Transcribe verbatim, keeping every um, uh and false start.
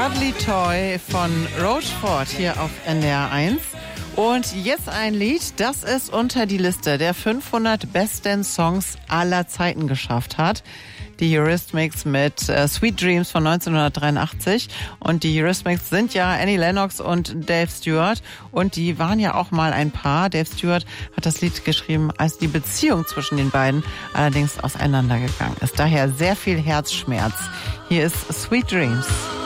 Cuddly Toy von Rochefort hier auf N D R eins. Und jetzt ein Lied, das es unter die Liste der fünfhundert besten Songs aller Zeiten geschafft hat. Die Eurythmics mit äh, Sweet Dreams von neunzehnhundertdreiundachtzig. Und die Eurythmics sind ja Annie Lennox und Dave Stewart. Und die waren ja auch mal ein Paar. Dave Stewart hat das Lied geschrieben, als die Beziehung zwischen den beiden allerdings auseinandergegangen ist. Daher sehr viel Herzschmerz. Hier ist Sweet Dreams.